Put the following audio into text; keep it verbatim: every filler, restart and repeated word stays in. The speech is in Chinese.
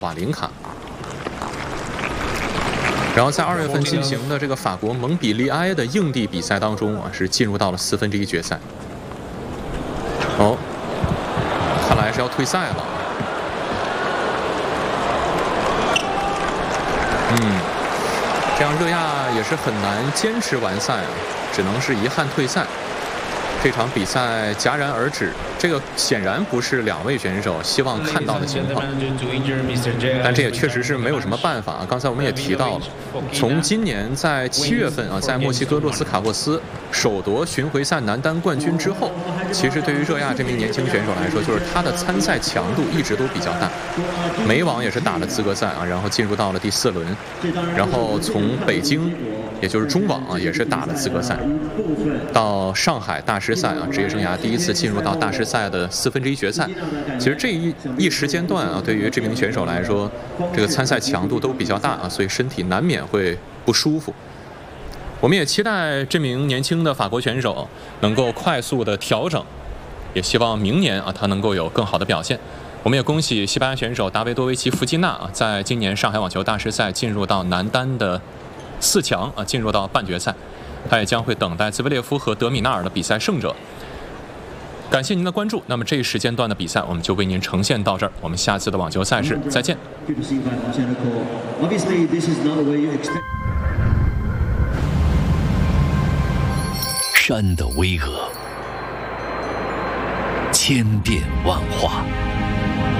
瓦林卡。然后在二月份进行的这个法国蒙彼利埃的硬地比赛当中啊，是进入到了四分之一决赛。哦，看来是要退赛了。嗯，这样热亚也是很难坚持完赛啊，只能是遗憾退赛。这场比赛戛然而止，这个显然不是两位选手希望看到的情况，但这也确实是没有什么办法啊。刚才我们也提到了，从今年在七月份啊，在墨西哥洛斯卡沃斯首夺巡回赛男单冠军之后，其实对于热亚这名年轻选手来说，就是他的参赛强度一直都比较大，美网也是打了资格赛啊，然后进入到了第四轮，然后从北京，也就是中网啊，也是打了资格赛，到上海大师赛啊，职业生涯第一次进入到大师赛的四分之一决赛。其实这一一时间段啊，对于这名选手来说，这个参赛强度都比较大啊，所以身体难免会不舒服。我们也期待这名年轻的法国选手能够快速的调整，也希望明年啊他能够有更好的表现。我们也恭喜西班牙选手达维多维奇·弗基纳啊，在今年上海网球大师赛进入到男单的四强啊，进入到半决赛。他也将会等待兹维列夫和德米纳尔的比赛胜者。感谢您的关注，那么这一时间段的比赛我们就为您呈现到这儿，我们下次的网球赛事再见。 山的巍峨，千变万化，